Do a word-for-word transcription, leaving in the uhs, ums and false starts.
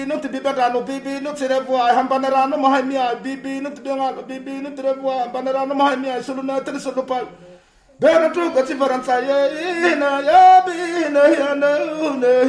no te biberano bibi no te revoa hambanerano mahemia bibi no te bengalo bibi no te revoa hambanerano mahemia solo na te solo pal bera tu gati varanza ye na ya bi na ya na